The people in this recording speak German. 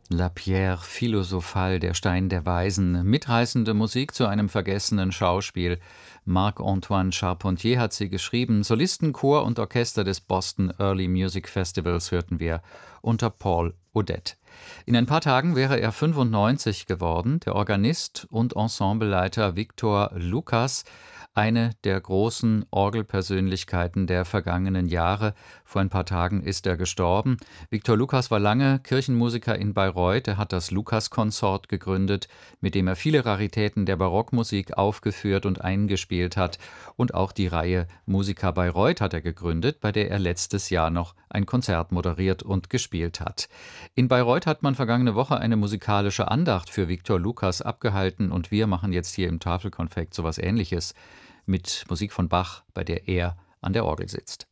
La Pierre philosophale, der Stein der Weisen, mitreißende Musik zu einem vergessenen Schauspiel. Marc-Antoine Charpentier hat sie geschrieben. Solisten, Chor und Orchester des Boston Early Music Festivals hörten wir unter Paul Odette. In ein paar Tagen wäre er 95 geworden. Der Organist und Ensembleleiter Victor Lucas, eine der großen Orgelpersönlichkeiten der vergangenen Jahre. Vor ein paar Tagen ist er gestorben. Victor Lucas war lange Kirchenmusiker in Bayreuth. Er hat das Lucas-Konsort gegründet, mit dem er viele Raritäten der Barockmusik aufgeführt und eingespielt hat. Und auch die Reihe Musica Bayreuth hat er gegründet, bei der er letztes Jahr noch ein Konzert moderiert und gespielt hat. In Bayreuth hat man vergangene Woche eine musikalische Andacht für Victor Lucas abgehalten und wir machen jetzt hier im Tafelkonfekt sowas Ähnliches mit Musik von Bach, bei der er an der Orgel sitzt.